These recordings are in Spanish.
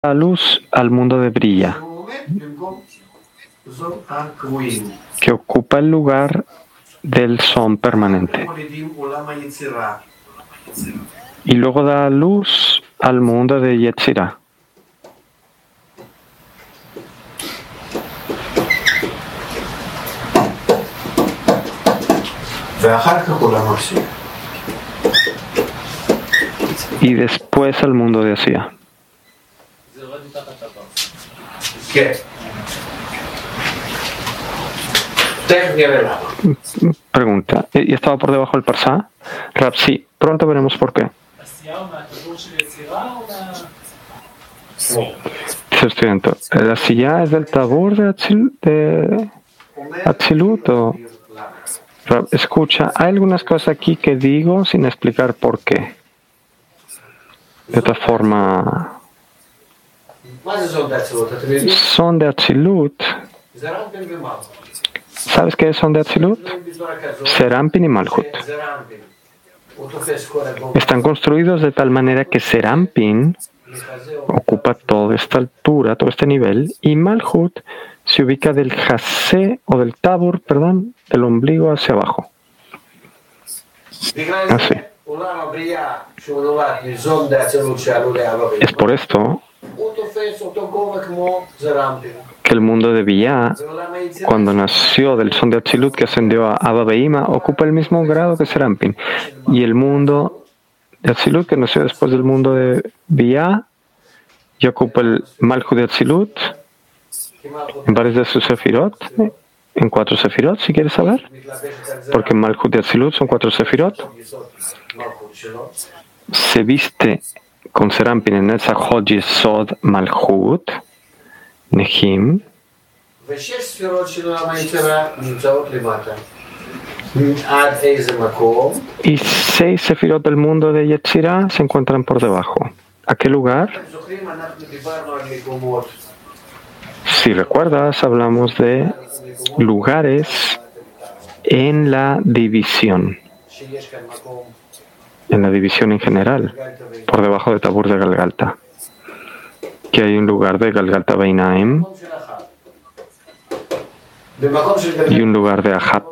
la luz al mundo de Brilla, que ocupa el lugar del son permanente. Y luego da luz al mundo de Yetzirah. Y después al mundo de Asia. Pregunta, ¿y estaba por debajo del Parsá? Rab, sí, pronto veremos por qué. Estudiante, ¿la silla es del tabur de Atzilut o...? Rab, escucha, hay algunas cosas aquí que digo sin explicar por qué. De otra forma, son de Atzilut. ¿Sabes qué son de Atzilut? Serampin y Malhut. Están construidos de tal manera que Serampin ocupa toda esta altura, todo este nivel, y Malhut se ubica del Jasé o del Tabur, del ombligo hacia abajo. Así. Es por esto que el mundo de Biyá, cuando nació del son de Atzilut que ascendió a Abba Behima, ocupa el mismo grado que Serampin. Y el mundo de Atzilut que nació después del mundo de Biyá, y ocupa el Malhut de Atzilut en varios de sus sefirot, en 4 sefirot, si quieres saber, porque Malhut de Atzilut son 4 sefirot. Se viste con Serampin en Netzach Hod Yesod Malhut Nehim, y 6 sefirot del mundo de Yetzirah se encuentran por debajo. ¿A qué lugar? Si recuerdas, hablamos de lugares en la división. En la división en general, por debajo de Tabur de Galgalta, que hay un lugar de Galgalta Beinaim y un lugar de Ahab.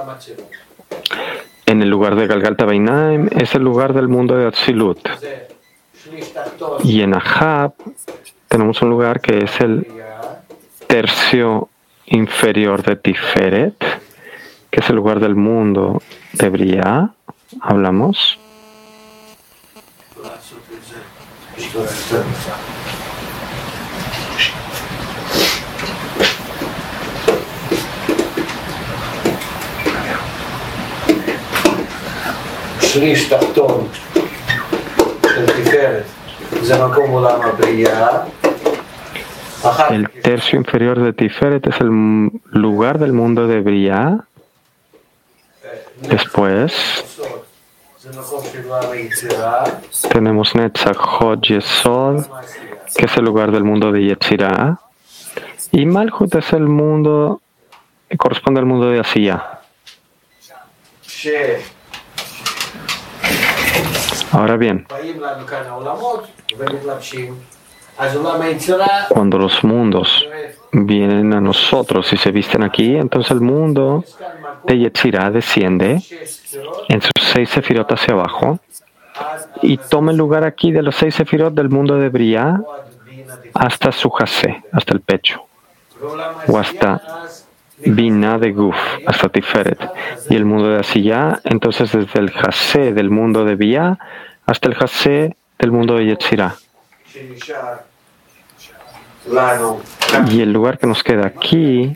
En el lugar de Galgalta Beinaim es el lugar del mundo de Atzilut, y en Ahab tenemos un lugar que es el tercio inferior de Tiferet, que es el lugar del mundo de Briah. Hablamos. El tercio inferior de Tiferet es el lugar del mundo de Briah. Después tenemos Netzach Hod Yesod, que es el lugar del mundo de Yetzirah, y Malhut es el mundo que corresponde al mundo de Asiya. Ahora bien, cuando los mundos vienen a nosotros y se visten aquí, entonces el mundo de Yetzirah desciende en sus 6 sefirot hacia abajo y toma el lugar aquí de los 6 sefirot del mundo de Briah hasta su Jasé, hasta el pecho, o hasta Binah de Guf, hasta Tiferet. Y el mundo de Asiyah, entonces desde el Jasé del mundo de Briah hasta el Jasé del mundo de Yetzirah. Y el lugar que nos queda aquí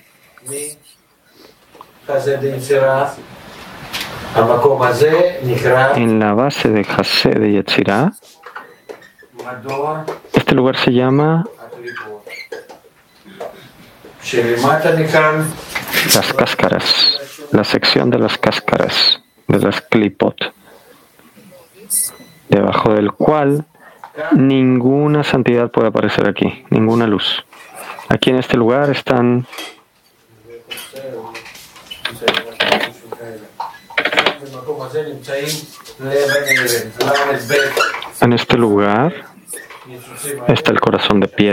en la base de Jasé de Yetzirah, este lugar se llama las cáscaras, la sección de las cáscaras, de las klipot, debajo del cual ninguna santidad puede aparecer aquí, ninguna luz. Aquí en este lugar están en este lugar está el corazón de piedra.